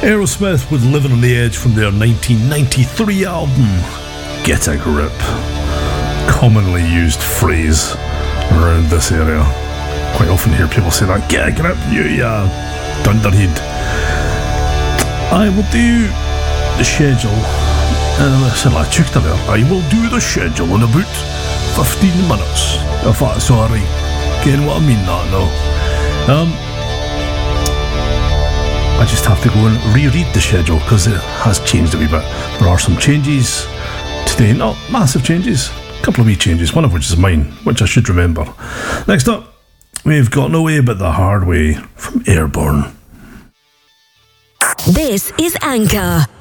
Aerosmith with Living on the Edge from their 1993 album, Get a Grip. Commonly used phrase around this area. Quite often hear people say that, get a grip, you dunderhead. I will do the schedule, I will do the schedule in about 15 minutes, if that's alright. Getting what I mean that now? I just have to go and reread the schedule because it has changed a wee bit. There are some changes today, not massive changes, a couple of wee changes, one of which is mine, which I should remember. Next up, we've got No Way But the Hard Way from Airborne. This is Anchor.